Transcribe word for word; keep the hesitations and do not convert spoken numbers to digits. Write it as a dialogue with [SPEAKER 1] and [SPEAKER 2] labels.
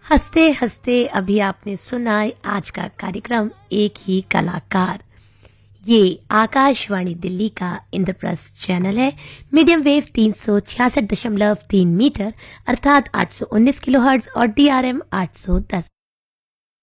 [SPEAKER 1] हंसते हंसते अभी आपने सुना आज का कार्यक्रम एक ही कलाकार। ये आकाशवाणी दिल्ली का इंद्रप्रस्थ चैनल है। मीडियम वेव तीन सौ छियासठ दशमलव तीन मीटर अर्थात आठ सौ उन्नीस किलोहर्ट्ज और डी आर एम आठ सौ दस।